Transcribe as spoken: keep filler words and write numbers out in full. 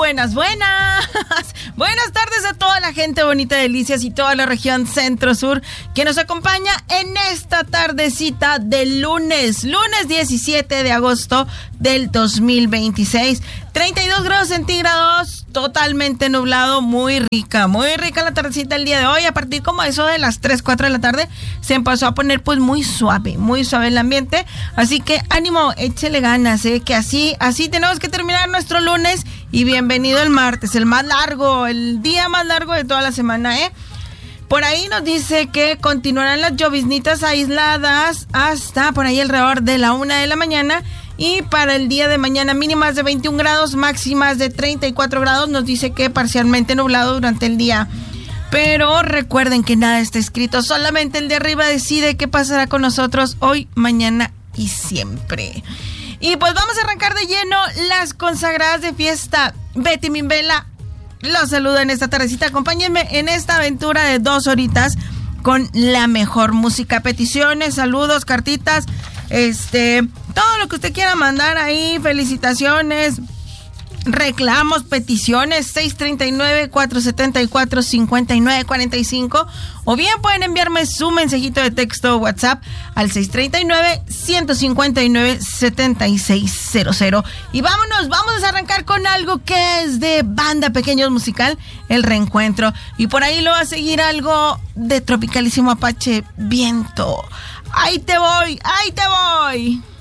buenas, buenas. Buenas tardes a toda la gente bonita de Delicias y toda la región centro-sur que nos acompaña en esta tardecita de lunes, lunes diecisiete de agosto del dos mil veintiséis. treinta y dos grados centígrados, totalmente nublado, muy rica, muy rica la tardecita el día de hoy. A partir como eso de las tres, cuatro de la tarde se empezó a poner pues muy suave, muy suave el ambiente. Así que ánimo, échele ganas, ¿eh? Que así, así tenemos que terminar nuestro lunes. Y bienvenido el martes, el más largo, el día más largo de toda la semana, ¿eh? Por ahí nos dice que continuarán las lloviznitas aisladas hasta por ahí alrededor de la una de la mañana. Y para el día de mañana mínimas de veintiún grados, máximas de treinta y cuatro grados. Nos dice que parcialmente nublado durante el día. Pero recuerden que nada está escrito, solamente el de arriba decide qué pasará con nosotros hoy, mañana y siempre. Y pues vamos a arrancar de lleno las consagradas de fiesta. Betty Mimbela los saluda en esta tardecita. Acompáñenme en esta aventura de dos horitas con la mejor música. Peticiones, saludos, cartitas, este, todo lo que usted quiera mandar ahí, felicitaciones, reclamos, peticiones, seis tres nueve, cuatro siete cuatro, cinco nueve cuatro cinco, o bien pueden enviarme su mensajito de texto o WhatsApp al seis tres nueve, uno cinco nueve, siete seis cero cero. Y vámonos, vamos a arrancar con algo que es de Banda Pequeños Musical, El Reencuentro, y por ahí lo va a seguir algo de Tropicalísimo Apache, Viento. Ahí te voy, ahí te voy.